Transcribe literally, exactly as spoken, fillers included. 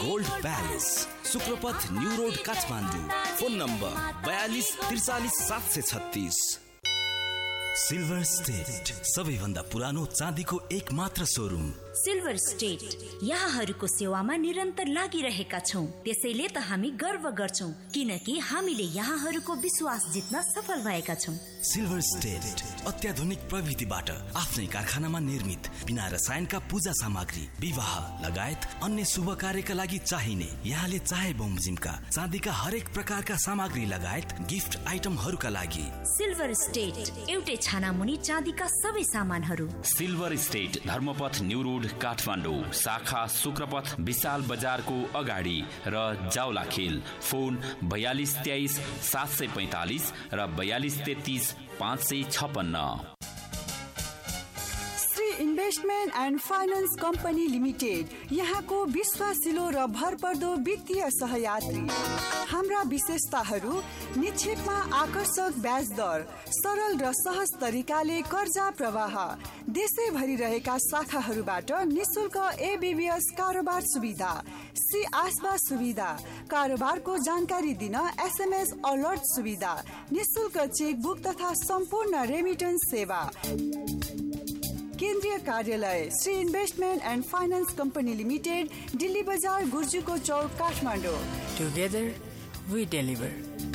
Gold palace, शुक्रपथ new road Kathmandu. Phone number बयालीस त्रिचालीस सात सय छत्तीस। सिल्भर स्टेट, सबैभन्दा पुरानो चाँदीको एक मात्र सोरुम। सिल्भर स्टेट यहाँहरूको सेवामा निरन्तर लागिरहेका छौं। त्यसैले त हामी गर्व गर्छौं, किनकि हामीले यहाँहरूको विश्वास जित्न सफल भएका छौं। सिल्भर स्टेट अत्याधुनिक प्रविधिबाट आफ्नै कारखानामा निर्मित बिना रसायनका पूजा सामग्री, विवाह लगायत अन्य शुभ कार्यका लागि चाहिने, यहाँले चाहे बमोजिमका चाँदीका हरेक प्रकारका सामग्री लगायत गिफ्ट आइटमहरूका लागि। सिल्भर स्टेट एउटै छाना मुनि चाँदीका सबै सामानहरू। Silver state Dharmapath new road Kathmandu, शाखा शुक्रपथ विशाल बजारको अगाडि र जाउलाखेल। फोन बयालीस तेइस सात सय पैंतालीस र बयालीस तेत्तीस पाँच सय छपन्न। Investment and finance company limited, यहाँको विश्वासिलो र भरपर्दो वित्तीय सहयात्री। हाम्रा विशेषताहरू निक्षेपमा आकर्षक ब्याज दर, सरल र सहज तरिकाले कर्जा प्रवाह, देशैभरि रहेका शाखाहरूबाट निशुल्क एबीबीएस कारोबार सुविधा, सी आसबा सुविधा, कारोबारको जानकारी दिन एसएमएस अलर्ट सुविधा, निशुल्क चेकबुक तथा सम्पूर्ण रेमिटेन्स सेवा। केन्द्रीय कार्यालय Shri investment and finance company limited, Delhi बजार, गुर्जुको चौक, काठमाडौँ। Together we deliver.